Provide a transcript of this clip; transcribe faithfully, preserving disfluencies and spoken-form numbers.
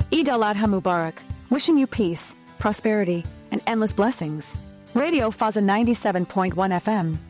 Eid al-Adha Mubarak, wishing you peace, prosperity, and endless blessings. Radio Fazza ninety-seven point one F M,